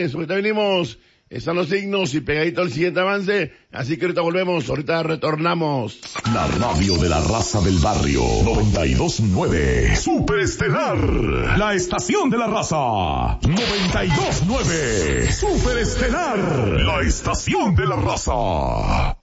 señores, ahorita venimos. Están los signos y pegadito al siguiente avance. Así que ahorita volvemos, ahorita retornamos. La radio de la raza del barrio. 92.9. Superestelar. La estación de la raza. 92.9. Superestelar. La estación de la raza.